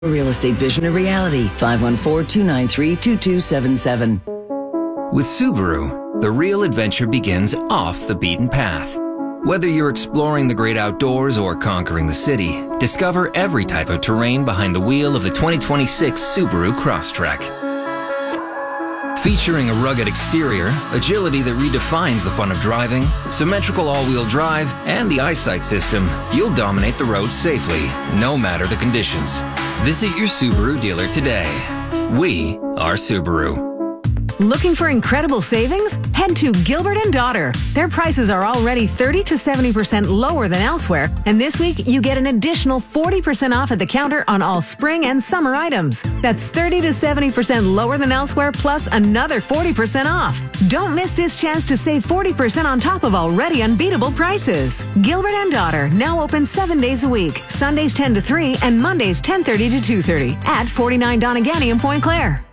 Real estate vision a reality. 514-293-2277. With Subaru, the real adventure begins off the beaten path. Whether you're exploring the great outdoors or conquering the city, discover every type of terrain behind the wheel of the 2026 Subaru Crosstrek. Featuring a rugged exterior, agility that redefines the fun of driving, symmetrical all-wheel drive, and the eyesight system, you'll dominate the road safely, no matter the conditions. Visit your Subaru dealer today. We are Subaru. Looking for incredible savings? Head to Gilbert & Daughter. Their prices are already 30 to 70% lower than elsewhere, and this week you get an additional 40% off at the counter on all spring and summer items. That's 30 to 70% lower than elsewhere, plus another 40% off. Don't miss this chance to save 40% on top of already unbeatable prices. Gilbert & Daughter, now open 7 days a week, Sundays 10 to 3 and Mondays 10:30 to 2:30 at 49 Donegany in Point Claire.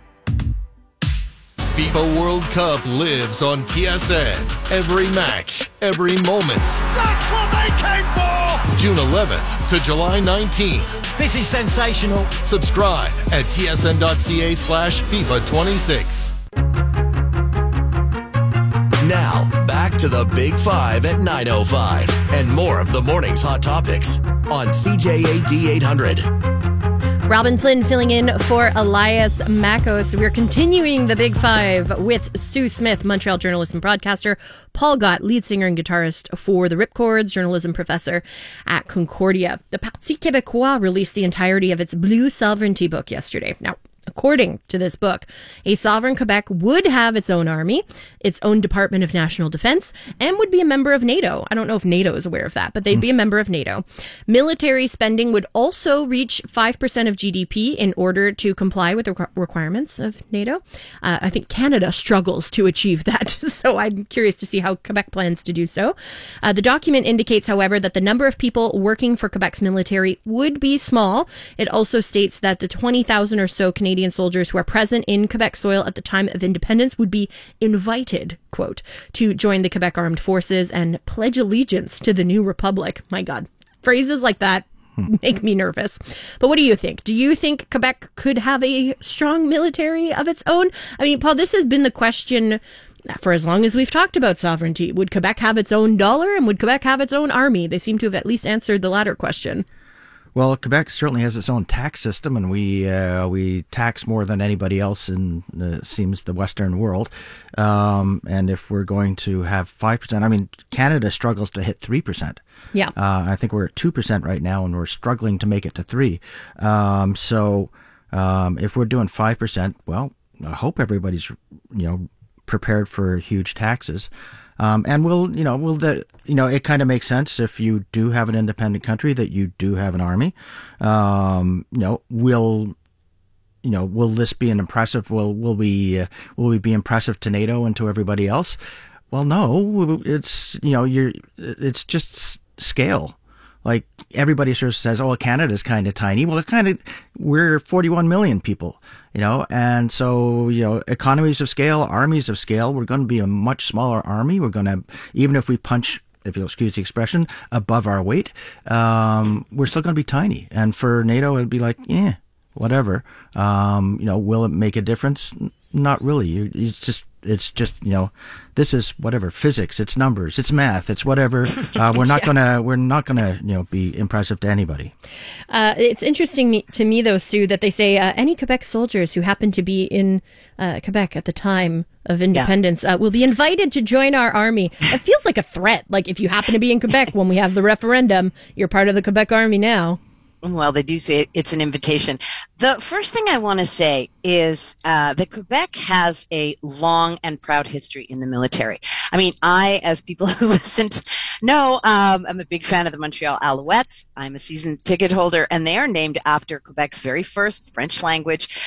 FIFA World Cup lives on TSN. Every match, every moment. That's what they came for! June 11th to July 19th. This is sensational. Subscribe at tsn.ca/FIFA26. Now, back to the Big Five at 9:05 and more of the morning's hot topics on CJAD 800. Robin Flynn filling in for Elias Makos. We're continuing the Big Five with Sue Smith, Montreal journalist and broadcaster, Paul Gott, lead singer and guitarist for the Ripcords, journalism professor at Concordia. The Parti Québécois released the entirety of its Blue Sovereignty book yesterday. Now, according to this book, a sovereign Quebec would have its own army, its own Department of National Defense, and would be a member of NATO. I don't know if NATO is aware of that, but they'd be a member of NATO. Military spending would also reach 5% of GDP in order to comply with the requirements of NATO. I think Canada struggles to achieve that, so I'm curious to see how Quebec plans to do so. The document indicates, however, that the number of people working for Quebec's military would be small. It also states that the 20,000 or so Canadian soldiers who are present in Quebec soil at the time of independence would be invited, quote, to join the Quebec Armed Forces and pledge allegiance to the new republic. My God, phrases like that make me nervous. But what do you think? Do you think Quebec could have a strong military of its own? I mean, Paul, this has been the question for as long as we've talked about sovereignty. Would Quebec have its own dollar, and would Quebec have its own army? They seem to have at least answered the latter question. Well, Quebec certainly has its own tax system, and we tax more than anybody else in seems the Western world. And if we're going to have 5%, I mean, Canada struggles to hit 3%. Yeah, I think we're at 2% right now, and we're struggling to make it to 3%. So if we're doing 5%, well, I hope everybody's prepared for huge taxes. And it kind of makes sense if you do have an independent country that you do have an army. Will this be an impressive? Will we be impressive to NATO and to everybody else? Well, no. It's it's just scale. Like everybody sort of says, oh, Canada's kind of tiny. Well, we're 41 million people, and so, economies of scale, armies of scale, we're going to be a much smaller army. We're going to, even if we punch, if you'll excuse the expression, above our weight, we're still going to be tiny. And for NATO, it'd be like, whatever. Will it make a difference? Not really. It's just this is whatever, physics, it's numbers, it's math, it's whatever. We're not gonna be impressive to anybody. It's interesting to me though, Sue, that they say any Quebec soldiers who happen to be in Quebec at the time of independence will be invited to join our army. It feels like a threat. Like if you happen to be in Quebec when we have the referendum, you're part of the Quebec army now. Well, they do say it's an invitation. The first thing I want to say is that Quebec has a long and proud history in the military. I mean, as people who listened know, I'm a big fan of the Montreal Alouettes. I'm a season ticket holder, and they are named after Quebec's very first French language,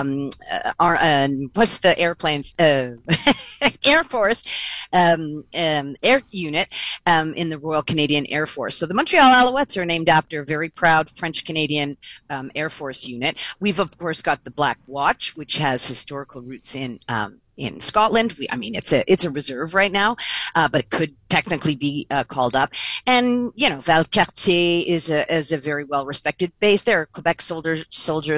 what's the airplanes, Air Force, air unit, in the Royal Canadian Air Force. So the Montreal Alouettes are named after a very proud French-Canadian Air Force unit. We've, of course, got the Black Watch, which has historical roots in in Scotland. It's a reserve right now, but it could technically be called up. And Valcartier is a very well respected base. There are Quebec soldiers